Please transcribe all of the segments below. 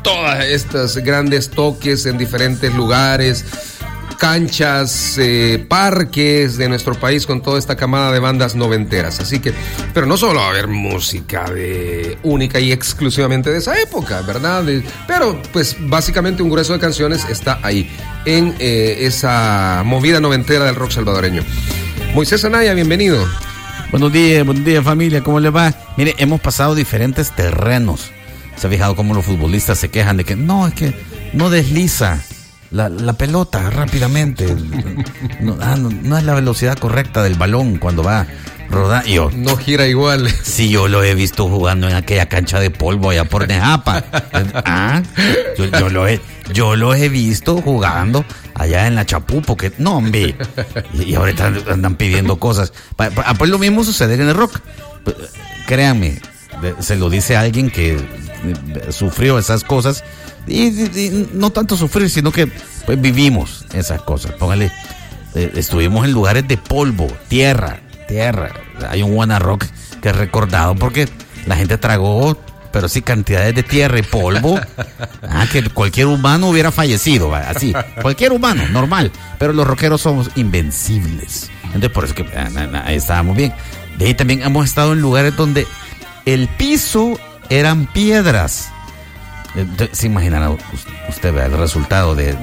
todas estas grandes toques en diferentes lugares, canchas, parques de nuestro país con toda esta camada de bandas noventeras. Así que, pero no solo va a haber música única y exclusivamente de esa época, ¿verdad? Pero pues básicamente un grueso de canciones está ahí en esa movida noventera del rock salvadoreño. Moisés Anaya, bienvenido. Buenos días familia, ¿cómo les va? Mire, hemos pasado diferentes terrenos. ¿Se ha fijado cómo los futbolistas se quejan de que no, es que no desliza la pelota rápidamente? No es la velocidad correcta del balón cuando va rodando. No gira igual. Sí, yo lo he visto jugando en aquella cancha de polvo allá por Nejapa. Yo lo he visto jugando allá en la Chapupo, que no, hombre. Y ahorita andan pidiendo cosas. Pues lo mismo sucede en el rock. Créanme, se lo dice alguien que sufrió esas cosas. Y no tanto sufrir, sino que pues vivimos esas cosas. Póngale, estuvimos en lugares de polvo, tierra. Hay un Wanna Rock que es recordado porque la gente tragó, pero sí, cantidades de tierra y polvo, que cualquier humano hubiera fallecido, así, cualquier humano, normal, pero los rockeros somos invencibles. Entonces por eso que ahí estábamos bien. De ahí también hemos estado en lugares donde el piso eran piedras. Entonces, se imaginará usted el resultado de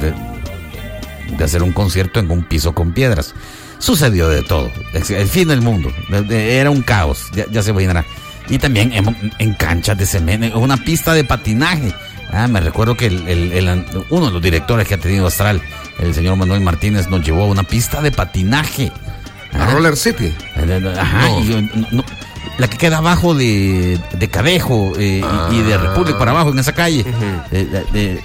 hacer un concierto en un piso con piedras. Sucedió de todo, el fin del mundo, era un caos, ya se imaginará. Y también en canchas de cemento, una pista de patinaje. Me recuerdo que uno de los directores que ha tenido Astral, el señor Manuel Martínez, nos llevó a una pista de patinaje. ¿A Roller City? Ajá, no, la que queda abajo de Cadejo y de República para abajo en esa calle. Uh-huh.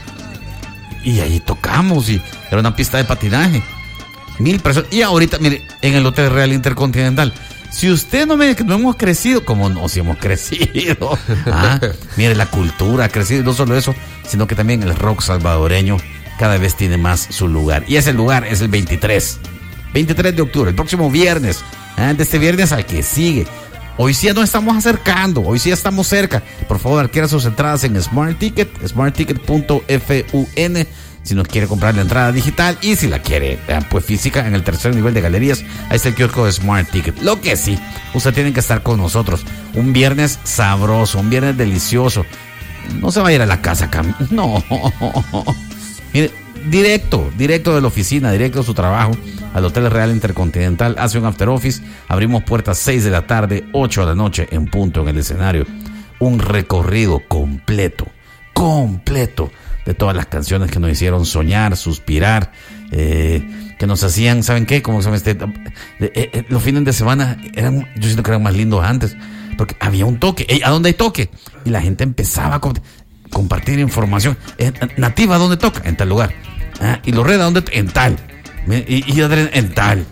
Y ahí tocamos y era una pista de patinaje. 1,000 personas. Y ahorita, mire, en el Hotel Real Intercontinental. Si usted no me dice que no hemos crecido, como no, si hemos crecido. Mire, la cultura ha crecido, y no solo eso, sino que también el rock salvadoreño cada vez tiene más su lugar. Y ese lugar es el 23 de octubre, el próximo viernes. De este viernes al que sigue. Hoy sí ya nos estamos acercando, hoy sí ya estamos cerca. Por favor, adquiera sus entradas en Smart Ticket, smartticket.fun. Si nos quiere comprar la entrada digital y si la quiere pues física, en el tercer nivel de galerías, ahí está el kiosco de Smart Ticket. Lo que sí, usted tiene que estar con nosotros. Un viernes sabroso, un viernes delicioso. No se va a ir a la casa, no. Mire, directo de la oficina, directo de su trabajo, al Hotel Real Intercontinental, hace un after office. Abrimos puertas 6 de la tarde, 8 de la noche en punto en el escenario. Un recorrido completo de todas las canciones que nos hicieron soñar, suspirar, que nos hacían, ¿saben qué? Como se llama los fines de semana yo siento que eran más lindos antes, porque había un toque. ¿A dónde hay toque? Y la gente empezaba a compartir información. Nativa, ¿dónde toca? En tal lugar. Y Loreda, ¿dónde? En tal. Y Adrián, en tal.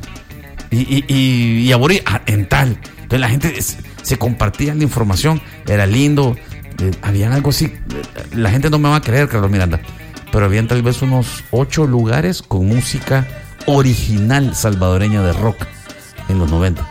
Y Aborí, en tal. Entonces la gente se compartía la información, era lindo. Habían algo así, la gente no me va a creer, Carlos Miranda, pero habían tal vez unos 8 lugares con música original salvadoreña de rock en los 90.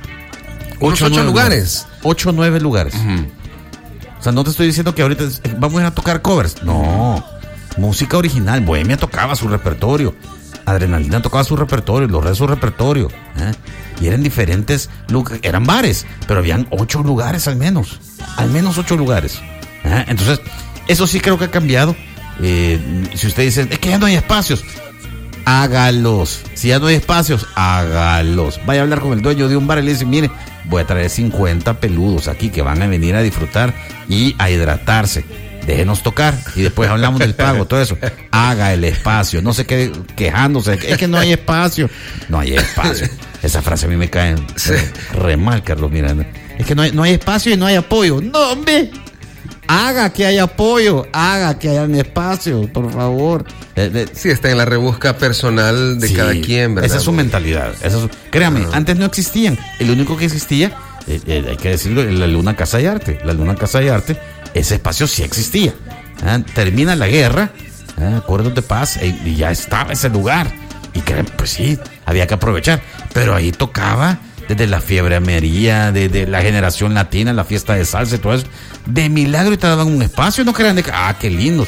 8 lugares. 8 o 9 lugares. Uh-huh. O sea, no te estoy diciendo que ahorita vamos a ir a tocar covers. No, música original. Bohemia tocaba su repertorio, Adrenalina tocaba su repertorio, Los Reyes su repertorio. Y eran diferentes, eran bares, pero habían 8 lugares al menos 8 lugares. Entonces, eso sí creo que ha cambiado. Si usted dice, es que ya no hay espacios, hágalos. Si ya no hay espacios, hágalos. Vaya a hablar con el dueño de un bar y le dice, mire, voy a traer 50 peludos aquí que van a venir a disfrutar y a hidratarse. Déjenos tocar y después hablamos del pago, todo eso. Haga el espacio, no se quede quejándose, es que no hay espacio. No hay espacio. Esa frase a mí me cae re mal, Carlos Miranda. Es que no hay espacio y no hay apoyo. No, hombre. Haga que haya apoyo, haga que haya un espacio, por favor. Sí, está en la rebusca personal de cada quien, ¿verdad? Esa es su mentalidad. Créame, antes no existían. El único que existía, hay que decirlo, la Luna Casa de Arte. La Luna Casa de Arte, ese espacio sí existía. Termina la guerra, acuerdos de paz, y ya estaba ese lugar. Y pues sí, había que aprovechar. Pero ahí tocaba desde la Fiebre Amarilla, de la Generación Latina, la fiesta de salsa y todo eso. De milagro y te daban un espacio, no crean qué lindos.